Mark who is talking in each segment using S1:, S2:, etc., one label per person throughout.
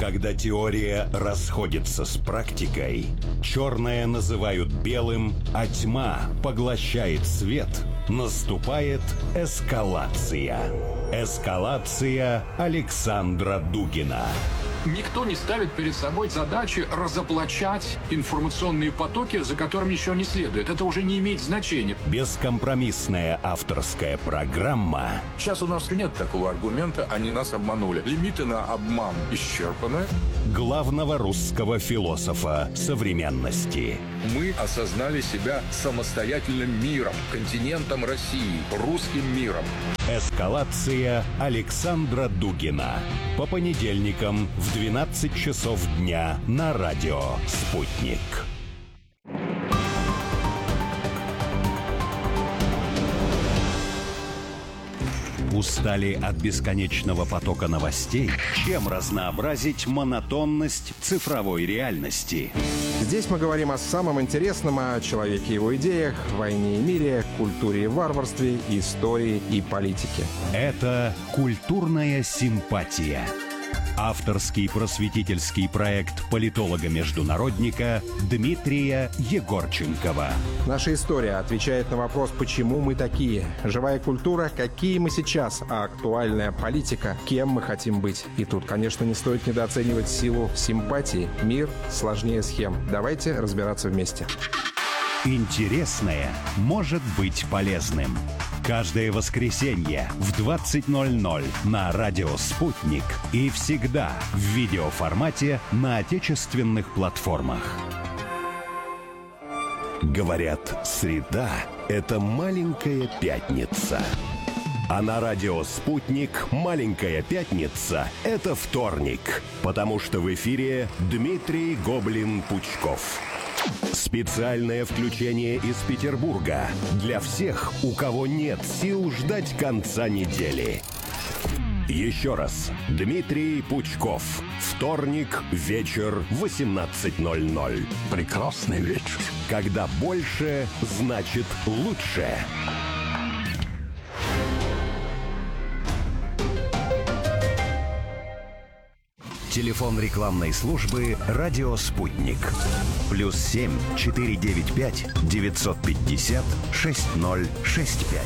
S1: Когда теория расходится с практикой, черное называют белым, а тьма поглощает свет, наступает эскалация. Эскалация Александра Дугина.
S2: Никто не ставит перед собой задачи разоблачать информационные потоки, за которыми еще не следует. Это уже не имеет значения.
S1: Бескомпромиссная авторская программа.
S3: Сейчас у нас нет такого аргумента, они нас обманули. Лимиты на обман исчерпаны.
S1: Главного русского философа современности.
S3: Мы осознали себя самостоятельным миром, континентом России, русским миром.
S1: Эскалация Александра Дугина. По понедельникам в 12 часов дня на радио «Спутник». Устали от бесконечного потока новостей? Чем разнообразить монотонность цифровой реальности?
S4: Здесь мы говорим о самом интересном, о человеке и его идеях, войне и мире, культуре и варварстве, истории и политике.
S1: Это «Культурная симпатия». Авторский просветительский проект политолога-международника Дмитрия Егорченкова.
S4: Наша история отвечает на вопрос, почему мы такие. Живая культура, какие мы сейчас, а актуальная политика, кем мы хотим быть. И тут, конечно, не стоит недооценивать силу симпатии. Мир сложнее схем. Давайте разбираться вместе.
S1: Интересное может быть полезным. Каждое воскресенье в 20:00 на радио «Спутник» и всегда в видеоформате на отечественных платформах. Говорят, среда – это маленькая пятница. А на радио «Спутник» маленькая пятница – это вторник, потому что в эфире Дмитрий Гоблин-Пучков. Специальное включение из Петербурга для всех, у кого нет сил ждать конца недели. Еще раз. Дмитрий Пучков. Вторник, вечер, 18:00.
S3: Прекрасный вечер.
S1: Когда больше, значит лучше. Телефон рекламной службы «Радио Спутник». +7 495 950 6065.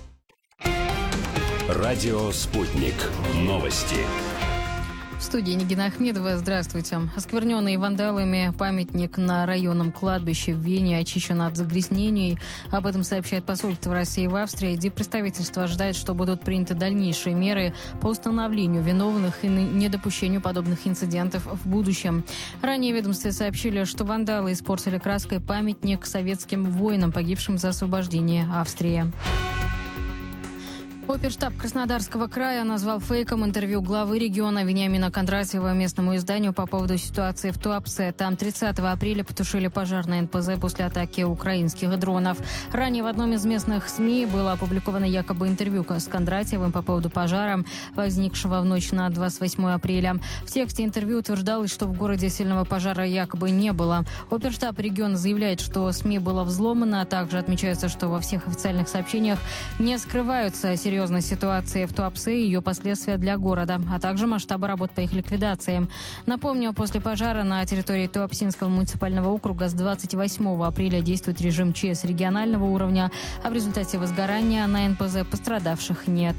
S1: Радио Спутник. Новости.
S5: В студии Нигина Ахмедова. Здравствуйте. Оскверненный вандалами памятник на районном кладбище в Вене очищен от загрязнений. Об этом сообщает посольство России в Австрии. Диппредставительство ожидает, что будут приняты дальнейшие меры по установлению виновных и недопущению подобных инцидентов в будущем. Ранее в ведомстве сообщили, что вандалы испортили краской памятник советским воинам, погибшим за освобождение Австрии. Оперштаб Краснодарского края назвал фейком интервью главы региона Вениамина Кондратьева местному изданию по поводу ситуации в Туапсе. Там 30 апреля потушили пожар на НПЗ после атаки украинских дронов. Ранее в одном из местных СМИ было опубликовано якобы интервью с Кондратьевым по поводу пожара, возникшего в ночь на 28 апреля. В тексте интервью утверждалось, что в городе сильного пожара якобы не было. Оперштаб региона заявляет, что СМИ было взломано, а также отмечается, что во всех официальных сообщениях не скрываются серьезные ситуации в Туапсе и ее последствия для города, а также масштабы работ по их ликвидации. Напомню, после пожара на территории Туапсинского муниципального округа с 28 апреля действует режим ЧС регионального уровня, а в результате возгорания на НПЗ пострадавших нет.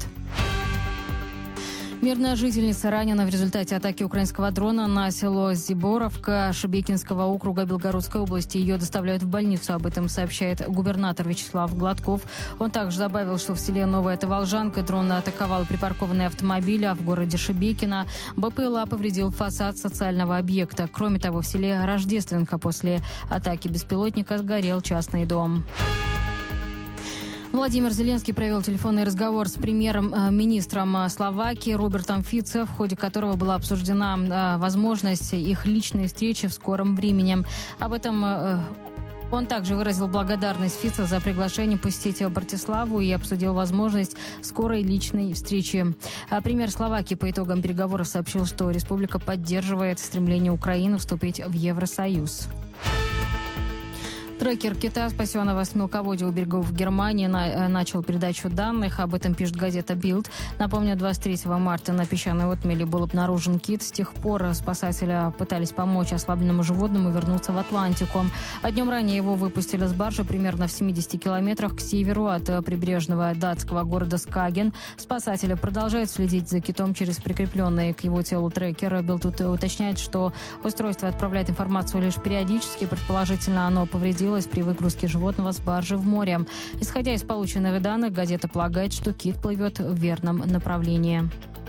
S5: Мирная жительница ранена в результате атаки украинского дрона на село Зиборовка Шебекинского округа Белгородской области. Ее доставляют в больницу. Об этом сообщает губернатор Вячеслав Гладков. Он также добавил, что в селе Новая Таволжанка дрон атаковал припаркованный автомобиль, а в городе Шебекино БПЛА повредил фасад социального объекта. Кроме того, в селе Рождественка после атаки беспилотника сгорел частный дом.Владимир Зеленский провел телефонный разговор с премьер-министром Словакии Робертом Фицо, в ходе которого была обсуждена возможность их личной встречи в скором времени. Об этом он также выразил благодарность Фицо за приглашение посетить Братиславу и обсудил возможность скорой личной встречи. Премьер Словакии по итогам переговоров сообщил, что республика поддерживает стремление Украины вступить в Евросоюз. Трекер кита, спасенного с мелководья у берегов Германии, начал передачу данных. Об этом пишет газета «Билд». Напомню, 23 марта на песчаной отмели был обнаружен кит. С тех пор спасатели пытались помочь ослабленному животному вернуться в Атлантику. А днем ранее его выпустили с баржи примерно в 70 километрах к северу от прибрежного датского города Скаген. Спасатели продолжают следить за китом через прикрепленный к его телу трекер. Билд тут уточняет, что устройство отправляет информацию лишь периодически. Предположительно, оно повредилось при выгрузке животного с баржи в море. Исходя из полученных данных, газета полагает, что кит плывет в верном направлении.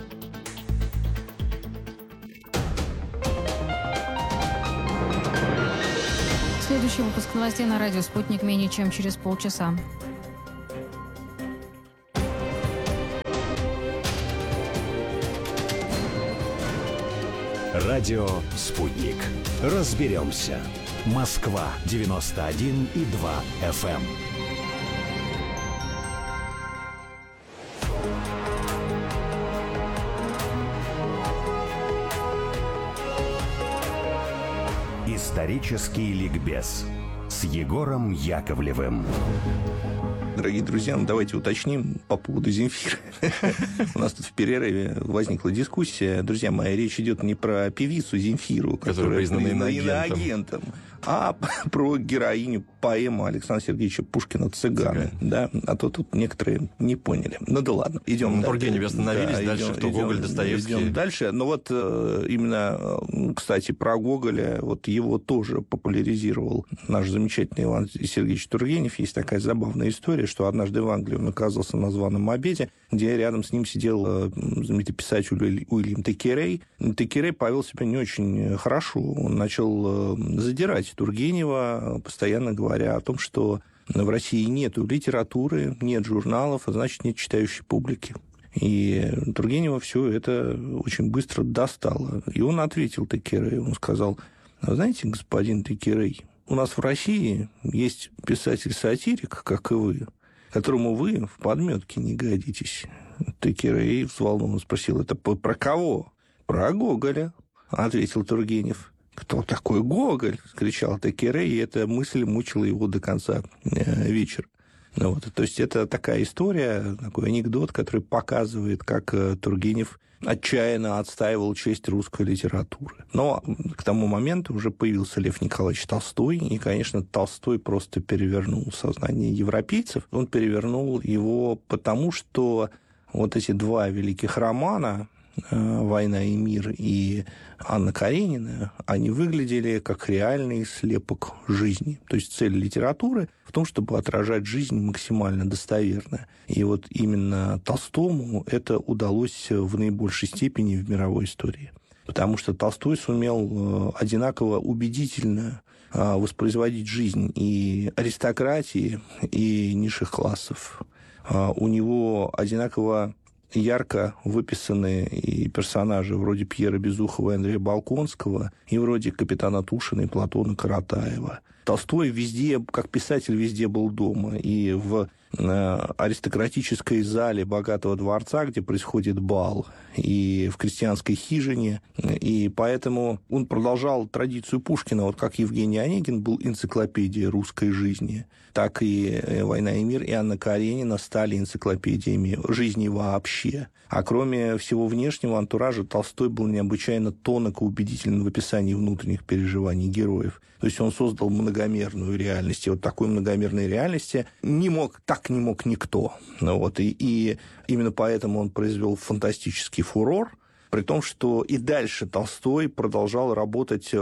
S5: Следующий выпуск новостей на радио «Спутник» менее чем через полчаса.
S1: Радио «Спутник». Разберемся. Москва 91,2 FM. Исторический ликбез с Егором Яковлевым.
S6: Дорогие друзья, давайте уточним по поводу Земфиры. У нас тут в перерыве возникла дискуссия. Друзья мои, речь идет не про певицу Земфиру, которая признана иноагентом, а про героиню поэмы Александра Сергеевича Пушкина «Цыганы». Да? А то тут некоторые не поняли. Ну да ладно, идем дальше.
S7: Тургеневе остановились, да, дальше что Гоголь, Достоевский.
S6: Идем дальше. Но вот именно, кстати, про Гоголя, вот его тоже популяризировал наш замечательный Иван Сергеевич Тургенев. Есть такая забавная история, что однажды в Англии он оказался на званом обеде, где рядом с ним сидел знаменитый писатель Уильям Текерей. Текерей повел себя не очень хорошо. Он начал задирать Тургенева, постоянно говоря о том, что в России нет литературы, нет журналов, а значит, нет читающей публики. И Тургенева все это очень быстро достало. И он ответил Текерею, он сказал: знаете, господин Текерей, у нас в России есть писатель-сатирик, как и вы, которому вы в подметке не годитесь. Текерей взволнованно спросил: это про кого? Про Гоголя, ответил Тургенев. «Кто такой Гоголь?» – кричал Текерей, и эта мысль мучила его до конца вечера. Вот. То есть это такая история, такой анекдот, который показывает, как Тургенев отчаянно отстаивал честь русской литературы. Но к тому моменту уже появился Лев Николаевич Толстой, и, конечно, Толстой просто перевернул сознание европейцев. Он перевернул его потому, что вот эти два великих романа «Война и мир» и Анна Каренина, они выглядели как реальный слепок жизни. То есть цель литературы в том, чтобы отражать жизнь максимально достоверно. И вот именно Толстому это удалось в наибольшей степени в мировой истории. Потому что Толстой сумел одинаково убедительно воспроизводить жизнь и аристократии, и низших классов. У него одинаково ярко выписаны и персонажи вроде Пьера Безухова и Андрея Болконского, и вроде капитана Тушина и Платона Каратаева. Толстой везде, как писатель, везде был дома. И в аристократической зале богатого дворца, где происходит бал, и в крестьянской хижине. И поэтому он продолжал традицию Пушкина. Вот как Евгений Онегин был энциклопедией русской жизни, так и «Война и мир» и Анна Каренина стали энциклопедиями жизни вообще. А кроме всего внешнего антуража, Толстой был необычайно тонок и убедителен в описании внутренних переживаний героев. То есть он создал многомерную реальность. И вот такой многомерной реальности не мог никто. Вот. И именно поэтому он произвел фантастический фурор, при том, что и дальше Толстой продолжал работать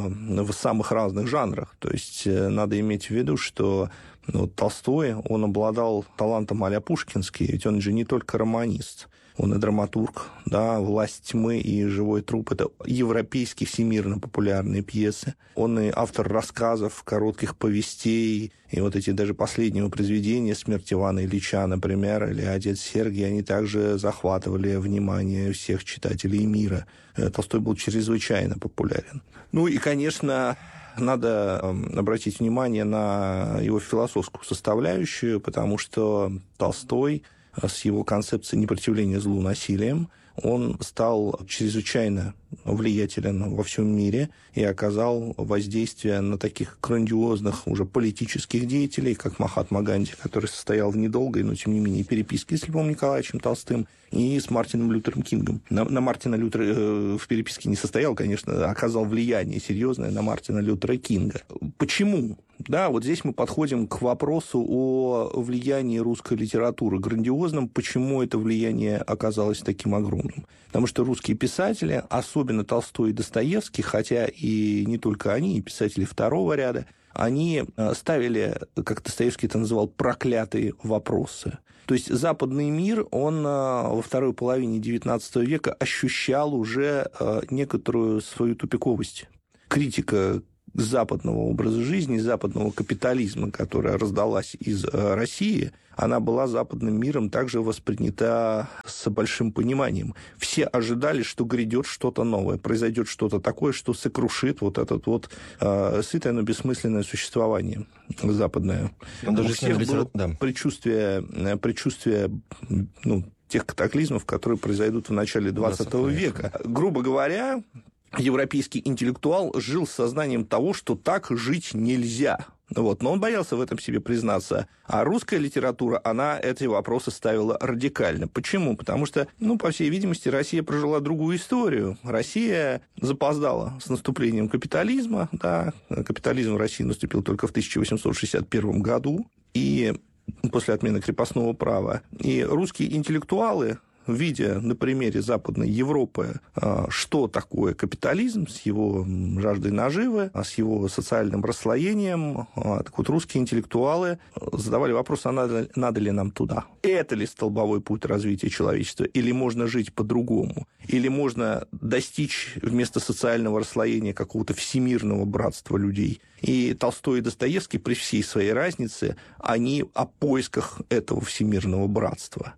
S6: в самых разных жанрах. То есть надо иметь в виду, что Толстой, он обладал талантом а-ля Пушкинский, ведь он же не только романист. Он и драматург, да, «Власть тьмы» и «Живой труп» — это европейские всемирно популярные пьесы. Он и автор рассказов, коротких повестей, и вот эти даже последние произведения «Смерть Ивана Ильича», например, или «Отец Сергий», они также захватывали внимание всех читателей мира. Толстой был чрезвычайно популярен. Ну и, конечно, надо обратить внимание на его философскую составляющую, потому что Толстой с его концепцией непротивления злу насилием, он стал чрезвычайно влиятелен во всем мире и оказал воздействие на таких грандиозных уже политических деятелей, как Махатма Ганди, который состоял в недолгой, но тем не менее переписке с Львом Николаевичем Толстым, и с Мартином Лютером Кингом. На Мартина Лютера в переписке не состоял, конечно, оказал влияние серьезное на Мартина Лютера Кинга. Почему? Да, вот здесь мы подходим к вопросу о влиянии русской литературы грандиозном. Почему это влияние оказалось таким огромным? Потому что русские писатели, особенно Толстой и Достоевский, хотя и не только они, и писатели второго ряда, они ставили, как Достоевский это называл, проклятые вопросы. То есть западный мир, он во второй половине XIX века ощущал уже некоторую свою тупиковость. Критика западного образа жизни, западного капитализма, которая раздалась из России, она была западным миром также воспринята с большим пониманием. Все ожидали, что грядет что-то новое, произойдет что-то такое, что сокрушит вот это вот сытое, но бессмысленное существование западное. У всех было предчувствие тех катаклизмов, которые произойдут в начале 20 века. Грубо говоря, европейский интеллектуал жил с сознанием того, что так жить нельзя. Вот. Но он боялся в этом себе признаться. А русская литература, она эти вопросы ставила радикально. Почему? Потому что, по всей видимости, Россия прожила другую историю. Россия запоздала с наступлением капитализма. Да, капитализм в России наступил только в 1861 году. И после отмены крепостного права. И русские интеллектуалы, видя на примере Западной Европы, что такое капитализм с его жаждой наживы, с его социальным расслоением, так вот русские интеллектуалы задавали вопрос, а надо ли нам туда? Это ли столбовой путь развития человечества? Или можно жить по-другому? Или можно достичь вместо социального расслоения какого-то всемирного братства людей? И Толстой и Достоевский, при всей своей разнице, они о поисках этого всемирного братства.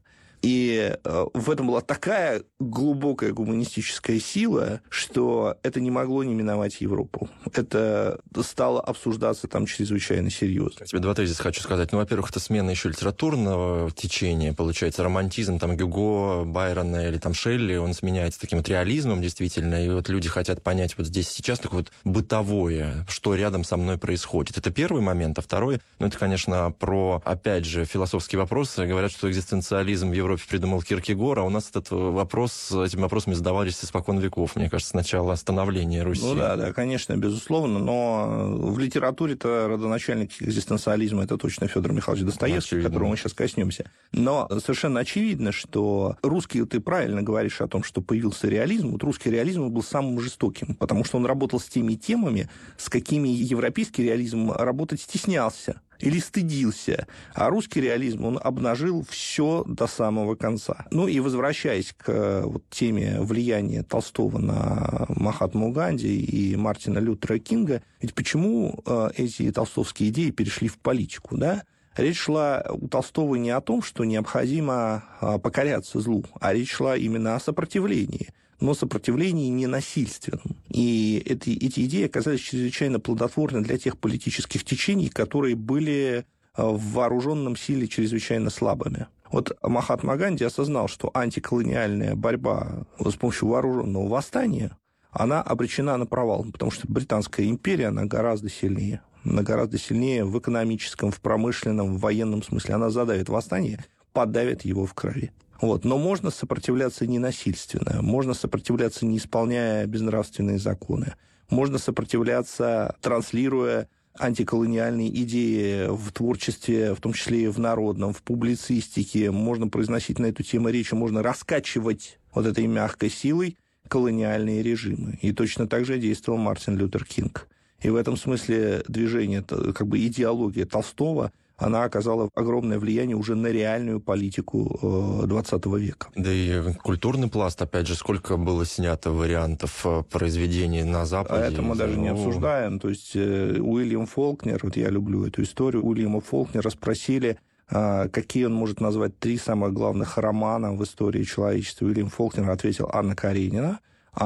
S6: И в этом была такая глубокая гуманистическая сила, что это не могло не миновать Европу. Это стало обсуждаться там чрезвычайно серьезно.
S7: Я тебе два тезиса хочу сказать. Во-первых, это смена еще литературного течения. Получается, романтизм, Гюго, Байрона или Шелли, он сменяется таким реализмом, действительно. И вот люди хотят понять вот здесь сейчас такое вот бытовое, что рядом со мной происходит. Это первый момент. А второй, это, конечно, про, опять же, философские вопросы. Говорят, что экзистенциализм в Европе придумал Киркегор, а у нас этими вопросами задавались испокон веков, мне кажется, с начала становления Руси.
S6: Да, конечно, безусловно, но в литературе-то родоначальник экзистенциализма это точно Федор Михайлович Достоевский, которого мы сейчас коснемся. Но совершенно очевидно, что русский, ты правильно говоришь о том, что появился реализм, вот русский реализм был самым жестоким, потому что он работал с теми темами, с какими европейский реализм работать стеснялся или стыдился. А русский реализм, он обнажил все до самого конца. И возвращаясь к теме влияния Толстого на Махатму Ганди и Мартина Лютера Кинга, ведь почему эти толстовские идеи перешли в политику, да? Речь шла у Толстого не о том, что необходимо покоряться злу, а речь шла именно о сопротивлении. Но сопротивлении ненасильственном. И эти идеи оказались чрезвычайно плодотворны для тех политических течений, которые были в вооруженном силе чрезвычайно слабыми. Вот Махатма Ганди осознал, что антиколониальная борьба с помощью вооруженного восстания, она обречена на провал, потому что Британская империя, она гораздо сильнее. Она гораздо сильнее в экономическом, в промышленном, в военном смысле. Она задавит восстание, подавит его в крови. Но можно сопротивляться ненасильственно, можно сопротивляться, не исполняя безнравственные законы, можно сопротивляться, транслируя антиколониальные идеи в творчестве, в том числе и в народном, в публицистике, можно произносить на эту тему речи, можно раскачивать этой мягкой силой колониальные режимы. И точно так же действовал Мартин Лютер Кинг. И в этом смысле движение, идеология Толстого, она оказала огромное влияние уже на реальную политику XX века.
S7: Да и культурный пласт, опять же, сколько было снято вариантов произведений на Западе.
S6: А это мы даже не обсуждаем. То есть Уильям Фолкнер, я люблю эту историю, Уильяма Фолкнера спросили, какие он может назвать 3 самых главных романа в истории человечества. Уильям Фолкнер ответил Анна Каренина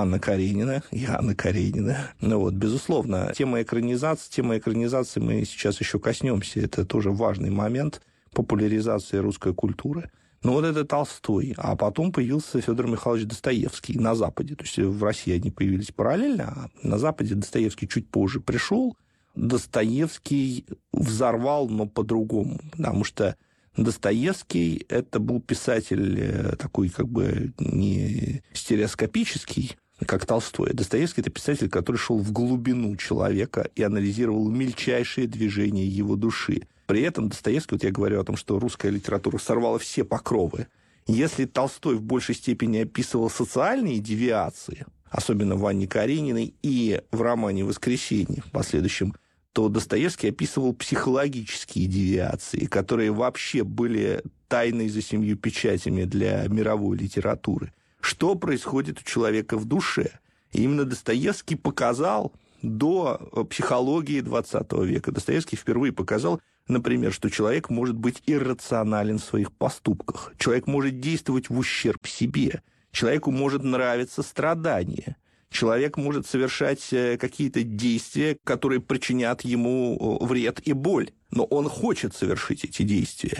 S6: и Анна Каренина. Безусловно, тема экранизации мы сейчас еще коснемся. Это тоже важный момент популяризации русской культуры. Ну, вот это Толстой. А потом появился Федор Михайлович Достоевский на Западе. То есть в России они появились параллельно, а на Западе Достоевский чуть позже пришел. Достоевский взорвал, но по-другому. Потому что Достоевский – это был писатель такой как бы не стереоскопический, как Толстой. Достоевский – это писатель, который шел в глубину человека и анализировал мельчайшие движения его души. При этом Достоевский, вот я говорю о том, что русская литература сорвала все покровы. Если Толстой в большей степени описывал социальные девиации, особенно в Анне Карениной и в романе «Воскресенье» в последующем, то Достоевский описывал психологические девиации, которые вообще были тайной за 7 печатями для мировой литературы. Что происходит у человека в душе? И именно Достоевский показал до психологии XX века. Достоевский впервые показал, например, что человек может быть иррационален в своих поступках. Человек может действовать в ущерб себе. Человеку может нравиться страдание. Человек может совершать какие-то действия, которые причинят ему вред и боль. Но он хочет совершить эти действия.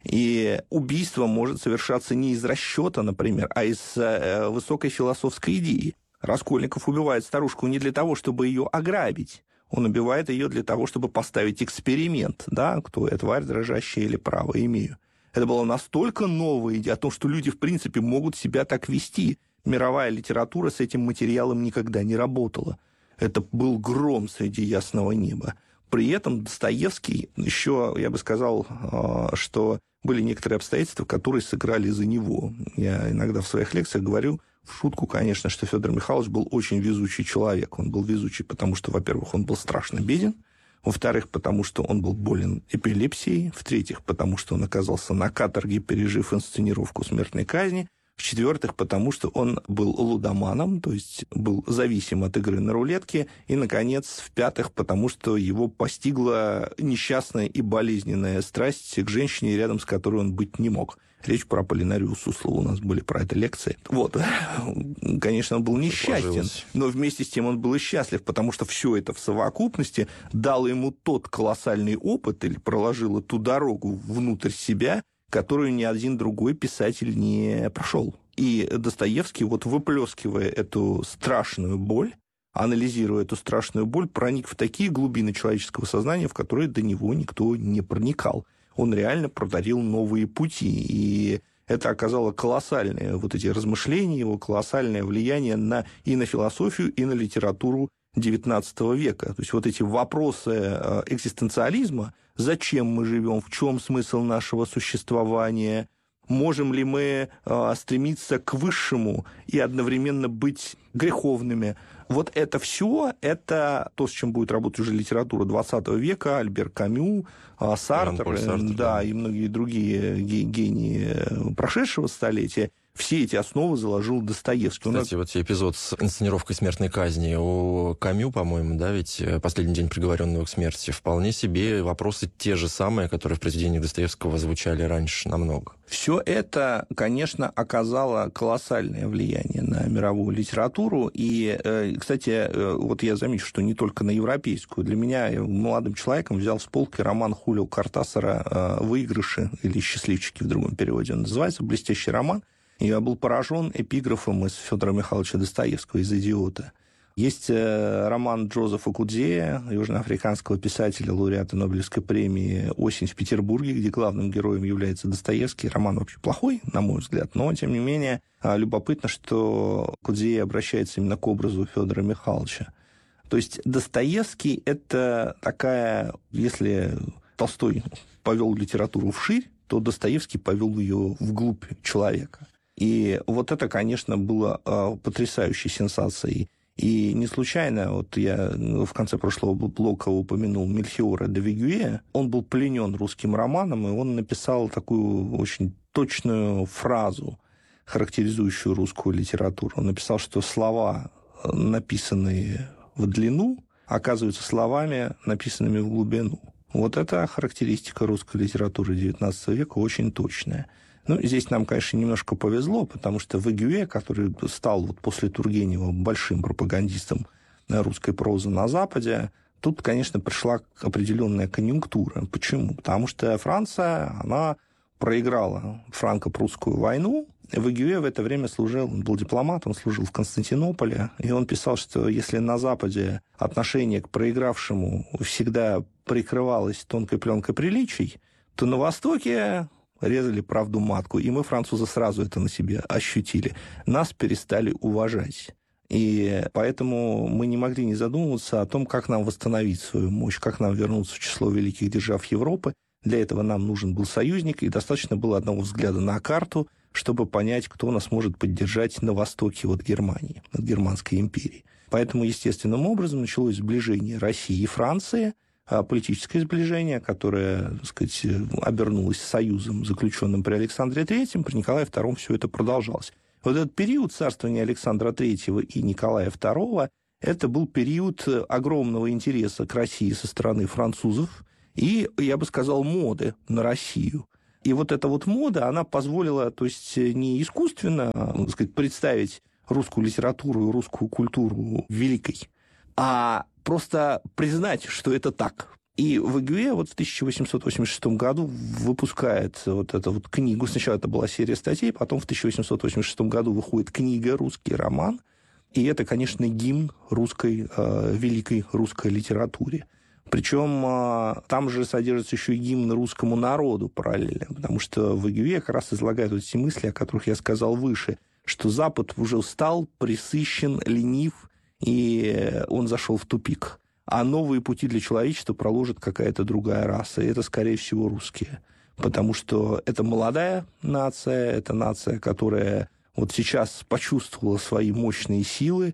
S6: И убийство может совершаться не из расчета, например, а из высокой философской идеи. Раскольников убивает старушку не для того, чтобы ее ограбить. Он убивает ее для того, чтобы поставить эксперимент. Да, кто я, тварь дрожащая или право имею. Это была настолько новая идея о том, что люди, в принципе, могут себя так вести. Мировая литература с этим материалом никогда не работала. Это был гром среди ясного неба. При этом Достоевский еще, я бы сказал, что были некоторые обстоятельства, которые сыграли за него. Я иногда в своих лекциях говорю, в шутку, конечно, что Федор Михайлович был очень везучий человек. Он был везучий, потому что, во-первых, он был страшно беден, во-вторых, потому что он был болен эпилепсией, в-третьих, потому что он оказался на каторге, пережив инсценировку смертной казни, в-четвертых, потому что он был лудоманом, то есть был зависим от игры на рулетке, и, наконец, в-пятых, потому что его постигла несчастная и болезненная страсть к женщине, рядом с которой он быть не мог. Речь про Аполлинарию Суслову, у нас были про это лекции. Вот. Конечно, он был несчастен, но вместе с тем он был и счастлив, потому что все это в совокупности дало ему тот колоссальный опыт или проложило ту дорогу внутрь себя, которую ни один другой писатель не прошел. И Достоевский, вот выплескивая эту страшную боль, анализируя эту страшную боль, проник в такие глубины человеческого сознания, в которые до него никто не проникал. Он реально продарил новые пути, и это оказало колоссальное, вот эти размышления, его колоссальное влияние и на философию, и на литературу XIX века. То есть вот эти вопросы экзистенциализма, зачем мы живем, в чем смысл нашего существования, можем ли мы стремиться к высшему и одновременно быть греховными. Вот это все, это то, с чем будет работать уже литература XX века, Альбер Камю, Сартр, да, и многие другие гении прошедшего столетия. Все эти основы заложил Достоевский.
S7: Кстати, вот эпизод с инсценировкой смертной казни у Камю, по-моему, да, ведь «Последний день приговоренного к смерти», вполне себе вопросы те же самые, которые в произведениях Достоевского звучали раньше намного.
S6: Все это, конечно, оказало колоссальное влияние на мировую литературу. И, кстати, вот я замечу, что не только на европейскую. Для меня, я молодым человеком взял с полки роман Хулио Кортасара «Выигрыши» или «Счастливчики» в другом переводе он называется. Блестящий роман. И я был поражен эпиграфом из Федора Михайловича Достоевского, из «Идиота». Есть роман Джозефа Кудзея, южноафриканского писателя, лауреата Нобелевской премии «Осень в Петербурге», где главным героем является Достоевский. Роман вообще плохой, на мой взгляд, но, тем не менее, любопытно, что Кудзей обращается именно к образу Федора Михайловича. То есть Достоевский – это такая, если Толстой повел литературу вширь, то Достоевский повел ее вглубь человека. И вот это, конечно, было потрясающей сенсацией. И не случайно, вот я в конце прошлого блока упомянул Мельхиора де Вигюэ, он был пленен русским романом, и он написал такую очень точную фразу, характеризующую русскую литературу. Он написал, что слова, написанные в длину, оказываются словами, написанными в глубину. Вот эта характеристика русской литературы XIX века очень точная. Ну, здесь нам, конечно, немножко повезло, потому что Вигюэ, который стал вот после Тургенева большим пропагандистом русской прозы на Западе, тут, конечно, пришла определенная конъюнктура. Почему? Потому что Франция, она проиграла франко-прусскую войну, Вэгюэ в это время служил, он был дипломат, он служил в Константинополе, и он писал, что если на Западе отношение к проигравшему всегда прикрывалось тонкой пленкой приличий, то на Востоке резали правду матку, и мы, французы, сразу это на себе ощутили. Нас перестали уважать. И поэтому мы не могли не задумываться о том, как нам восстановить свою мощь, как нам вернуться в число великих держав Европы. Для этого нам нужен был союзник, и достаточно было одного взгляда на карту, чтобы понять, кто нас может поддержать на востоке от Германии, от Германской империи. Поэтому естественным образом началось сближение России и Франции, политическое сближение, которое, так сказать, обернулось союзом, заключенным при Александре III, при Николае II все это продолжалось. Вот этот период царствования Александра III и Николая II, это был период огромного интереса к России со стороны французов и, я бы сказал, моды на Россию. И вот эта вот мода, она позволила, то есть не искусственно, так сказать, представить русскую литературу и русскую культуру великой, а просто признать, что это так. И Вэгюэ вот в 1886 году выпускает вот эту вот книгу. Сначала это была серия статей, потом в 1886 году выходит книга «Русский роман». И это, конечно, гимн русской, великой русской литературе. Причем там же содержится еще и гимн русскому народу параллельно, потому что Вэгюэ как раз излагает вот эти мысли, о которых я сказал выше, что Запад уже устал, пресыщен, ленив, и он зашел в тупик. А новые пути для человечества проложит какая-то другая раса, и это, скорее всего, русские. Потому что это молодая нация, это нация, которая вот сейчас почувствовала свои мощные силы,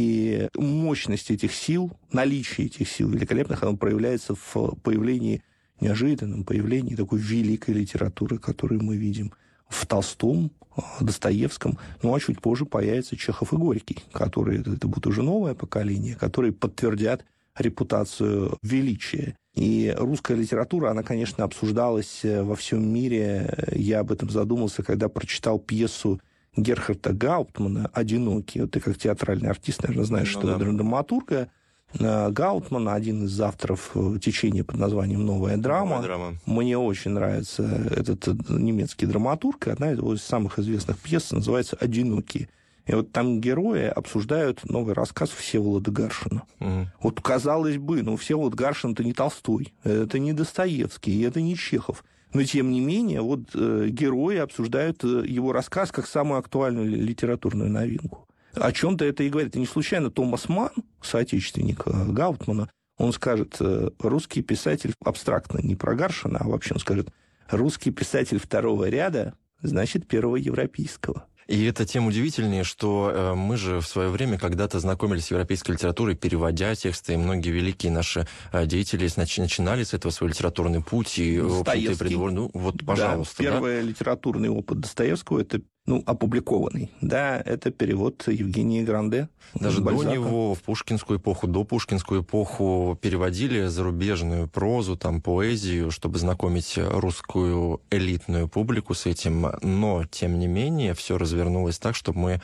S6: и мощность этих сил, наличие этих сил великолепных, оно проявляется в появлении, неожиданном появлении такой великой литературы, которую мы видим в Толстом, Достоевском, ну а чуть позже появится Чехов и Горький, которые, это будет уже новое поколение, которые подтвердят репутацию величия. И русская литература, она, конечно, обсуждалась во всем мире. Я об этом задумался, когда прочитал пьесу Герхарда Гауптмана «Одинокий». Вот ты как театральный артист, наверное, знаешь, что это драматурга. Гаутман, один из авторов течения под названием «Новая драма». Мне очень нравится этот немецкий драматург. Одна из его самых известных пьес называется «Одинокий». И вот там герои обсуждают новый рассказ Всеволода Гаршина. Вот, казалось бы, Всеволод Гаршин – это не Толстой, это не Достоевский, это не Чехов. Но, тем не менее, вот герои обсуждают его рассказ как самую актуальную литературную новинку. О чем-то это и говорит. И не случайно Томас Манн, соотечественник Гауптмана, он скажет, русский писатель абстрактно, не про Гаршина, а вообще он скажет, русский писатель второго ряда, значит, первого европейского.
S7: И это тем удивительнее, что мы же в свое время когда-то знакомились с европейской литературой, переводя тексты, и многие великие наши деятели начинали с этого свой литературный путь, и, в общем-то, и придворный. Вот, пожалуйста.
S6: Да, первый литературный опыт Достоевского, это опубликованный. Да, это перевод Евгения Гранде.
S7: Даже до него, в пушкинскую эпоху, до пушкинскую эпоху переводили зарубежную прозу, там, поэзию, чтобы знакомить русскую элитную публику с этим. Но, тем не менее, все развернулось так, чтобы мы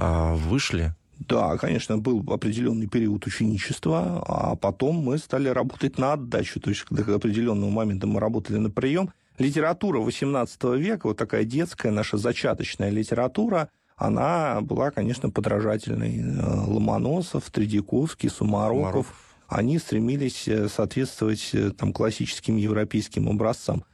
S7: вышли.
S6: Да, конечно, был определенный период ученичества, а потом мы стали работать на отдачу. То есть, до определенного момента мы работали на прием. Литература XVIII века, вот такая детская наша зачаточная литература, она была, конечно, подражательной. Ломоносов, Тредяковский, Сумароков, они стремились соответствовать там, классическим европейским образцам.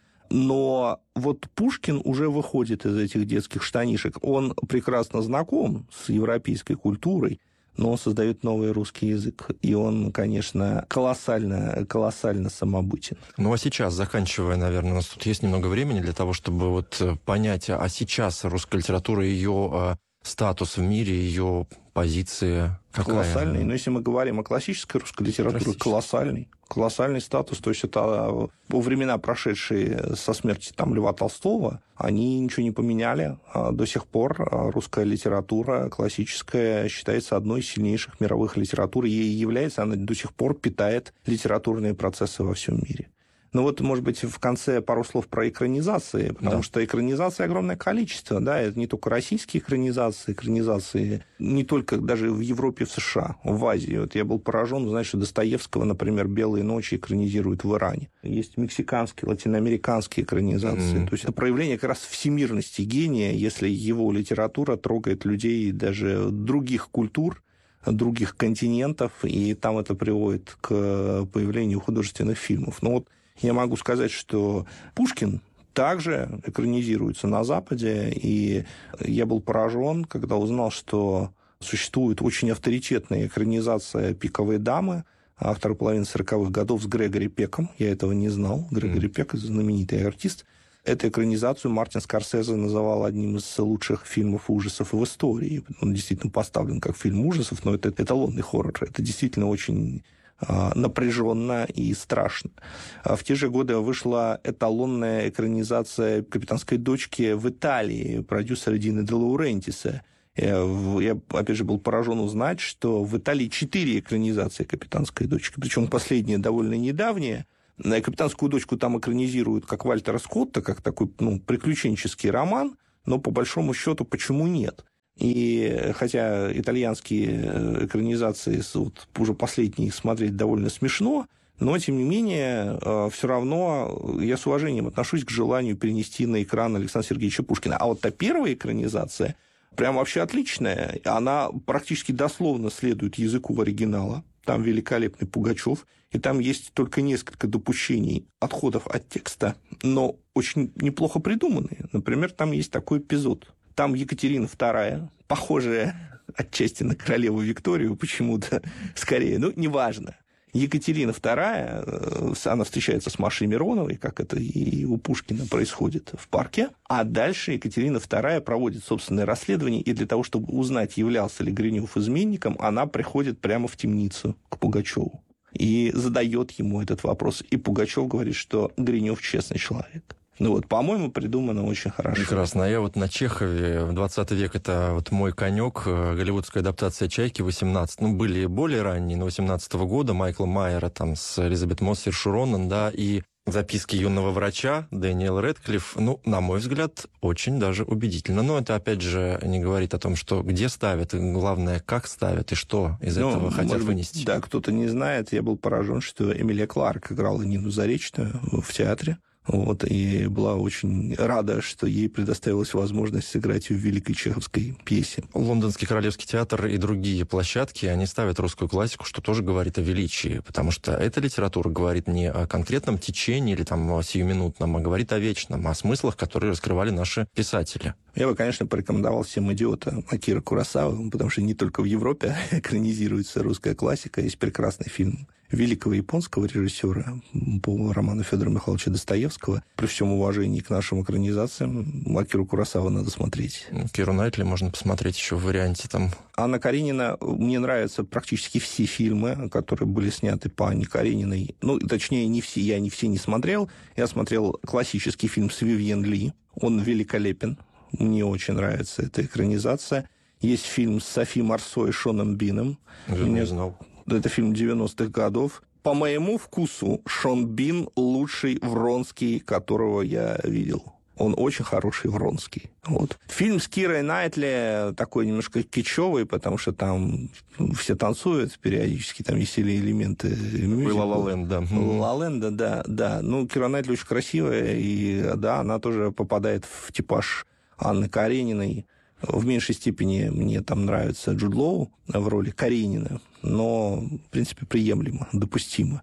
S6: Но вот Пушкин уже выходит из этих детских штанишек. Он прекрасно знаком с европейской культурой, но он создает новый русский язык. И он, конечно, колоссально самобытен.
S7: Ну, а сейчас, заканчивая, наверное, у нас тут есть немного времени для того, чтобы вот понять, а сейчас русская литература, ее статус в мире, ее позиция какая?
S6: Колоссальный. Но если мы говорим о классической русской литературе, колоссальный статус. То есть это во времена, прошедшие со смерти там, Льва Толстого, они ничего не поменяли. До сих пор русская литература классическая считается одной из сильнейших мировых литератур. Ей является, она до сих пор питает литературные процессы во всем мире. Ну вот, может быть, в конце пару слов про экранизации, потому что экранизаций огромное количество, да, это не только российские экранизации не только даже в Европе, в США, в Азии. Вот я был поражен, знаешь, что Достоевского, например, «Белые ночи» экранизируют в Иране. Есть мексиканские, латиноамериканские экранизации. То есть это проявление как раз всемирности гения, если его литература трогает людей даже других культур, других континентов, и там это приводит к появлению художественных фильмов. Но вот я могу сказать, что Пушкин также экранизируется на Западе, и я был поражен, когда узнал, что существует очень авторитетная экранизация «Пиковой дамы» второй половины 40-х годов с Грегори Пеком. Я этого не знал. Грегори Пек – знаменитый артист. Эту экранизацию Мартин Скорсезе называл одним из лучших фильмов ужасов в истории. Он действительно поставлен как фильм ужасов, но это эталонный хоррор. Это действительно очень напряженно и страшно. В те же годы вышла эталонная экранизация «Капитанской дочки» в Италии продюсера Дина де Лаурентиса. Я, опять же, был поражен узнать, что в Италии 4 экранизации «Капитанской дочки», причем последняя довольно недавняя. «Капитанскую дочку» там экранизируют как Вальтера Скотта, как такой приключенческий роман, но по большому счету почему нет? И хотя итальянские экранизации, вот, уже последние, смотреть довольно смешно, но, тем не менее, все равно я с уважением отношусь к желанию перенести на экран Александра Сергеевича Пушкина. А вот та первая экранизация прям вообще отличная. Она практически дословно следует языку оригинала. Там великолепный Пугачев, и там есть только несколько допущений, отходов от текста, но очень неплохо придуманные. Например, там есть такой эпизод. Там Екатерина II, похожая отчасти на королеву Викторию почему-то, скорее, неважно. Екатерина II, она встречается с Машей Мироновой, как это и у Пушкина происходит в парке, а дальше Екатерина II проводит собственное расследование, и для того, чтобы узнать, являлся ли Гринев изменником, она приходит прямо в темницу к Пугачеву и задает ему этот вопрос. И Пугачев говорит, что Гринев честный человек. По-моему, придумано очень хорошо.
S7: Прекрасно. А я вот на Чехове, 20 век, это вот мой конек, голливудская адаптация «Чайки» 18. Были более ранние, но 18-го года, Майкла Майера там с Элизабет Мосс, Сиршу Ронан, да, и записки юного врача Дэниел Рэдклифф, на мой взгляд, очень даже убедительно. Но это, опять же, не говорит о том, что где ставят, главное, как ставят и что из этого хотят вынести.
S6: Да, кто-то не знает. Я был поражен, что Эмилия Кларк играла Нину Заречную в театре. И была очень рада, что ей предоставилась возможность сыграть в великой чеховской пьесе.
S7: Лондонский Королевский театр и другие площадки, они ставят русскую классику, что тоже говорит о величии, потому что эта литература говорит не о конкретном течении или о сиюминутном, а говорит о вечном, о смыслах, которые раскрывали наши писатели.
S6: Я бы, конечно, порекомендовал всем «Идиота» Акиры Куросавы, потому что не только в Европе экранизируется русская классика. Есть прекрасный фильм великого японского режиссера по роману Федора Михайловича Достоевского. При всем уважении к нашим экранизациям Акиру Куросаву надо смотреть.
S7: Киру Найтли можно посмотреть еще в варианте там.
S6: Анна Каренина, мне нравятся практически все фильмы, которые были сняты по Анне Карениной. Точнее, не все, я не все не смотрел. Я смотрел классический фильм с Вивьен Ли. Он великолепен. Мне очень нравится эта экранизация. Есть фильм с Софи Марсо и Шоном Бином.
S7: Не знал.
S6: Это фильм 90-х годов. По моему вкусу, Шон Бин лучший Вронский, которого я видел. Он очень хороший Вронский. Фильм с Кирой Найтли такой немножко кичевый, потому что там все танцуют периодически, там есть элементы мюзикла.
S7: «Ла Ла Ленд», да.
S6: «Ла Ленда», да. Кира Найтли очень красивая, и да, она тоже попадает в типаж Анны Карениной. В меньшей степени мне там нравится Джуд Лоу в роли Каренина, но, в принципе, приемлемо, допустимо.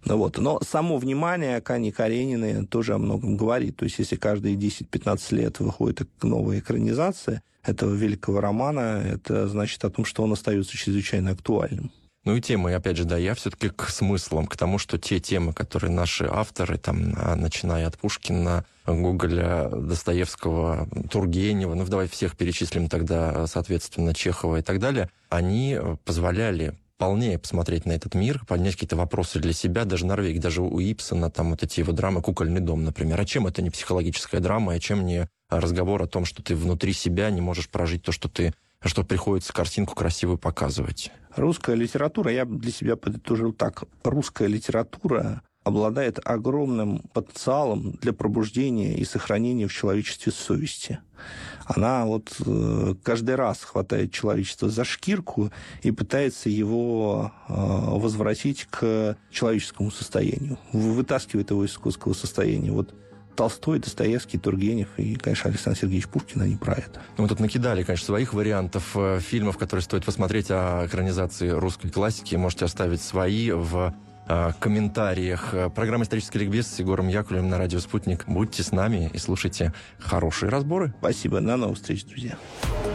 S6: Но само внимание к Анне Карениной тоже о многом говорит. То есть, если каждые 10-15 лет выходит новая экранизация этого великого романа, это значит о том, что он остается чрезвычайно актуальным.
S7: И темы, опять же, я все-таки к смыслам, к тому, что те темы, которые наши авторы, начиная от Пушкина, Гоголя, Достоевского, Тургенева, давай всех перечислим тогда, соответственно, Чехова и так далее, они позволяли полнее посмотреть на этот мир, поднять какие-то вопросы для себя, даже Норвегия, даже у Ибсена, эти его драмы «Кукольный дом», например. А чем это не психологическая драма, а чем не разговор о том, что ты внутри себя не можешь прожить то, что приходится картинку красивую показывать?
S6: Русская литература, я для себя подытожил так. Русская литература обладает огромным потенциалом для пробуждения и сохранения в человечестве совести. Она вот каждый раз хватает человечество за шкирку и пытается его возвратить к человеческому состоянию, вытаскивает его из скотского состояния. Вот Толстой, Достоевский, Тургенев и, конечно, Александр Сергеевич Пушкин, они про это.
S7: Мы тут накидали, конечно, своих вариантов фильмов, которые стоит посмотреть о экранизации русской классики. Можете оставить свои в комментариях. Программа «Исторический ликбез» с Егором Яковлевым на радио «Спутник». Будьте с нами и слушайте хорошие разборы.
S6: Спасибо. До новых встреч, друзья.